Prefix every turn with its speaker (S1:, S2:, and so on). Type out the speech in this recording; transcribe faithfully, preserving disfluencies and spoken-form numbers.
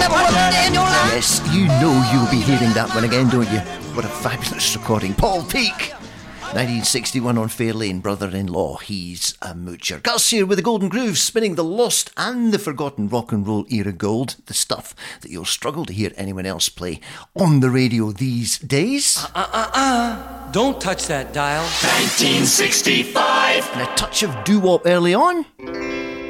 S1: never worked a day in your life.
S2: Yes, you know you'll be hearing that one again, don't you? What a fabulous recording. Paul Peake, nineteen sixty-one on Fair Lane, brother-in-law, he's a moocher. Gus here with the Golden Groove, spinning the lost and the forgotten rock and roll era gold, the stuff that you'll struggle to hear anyone else play on the radio these days.
S3: Uh, uh, uh, don't touch that dial.
S4: nineteen sixty-five.
S2: And a touch of doo-wop early on.